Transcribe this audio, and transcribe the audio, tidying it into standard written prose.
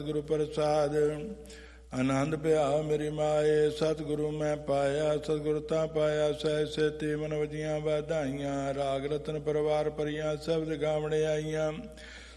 ਗੁਰੂ ਪ੍ਰਸਾਦ ਆਨੰਦ ਪਿਆ ਮੇਰੀ ਮਾਏ। ਸਤਿਗੁਰੂ ਮੈਂ ਪਾਇਆ ਸਤਿਗੁਰ ਤਾਂ ਪਾਇਆ ਸਹਿ ਸੇਤੀ ਮਨ ਵਜੀਆਂ ਵਧਾਈਆਂ। ਰਾਗ ਰਤਨ ਪਰਿਵਾਰ ਭਰੀਆਂ ਸ਼ਬਦ ਗਾਵਣੇ ਆਈਆਂ।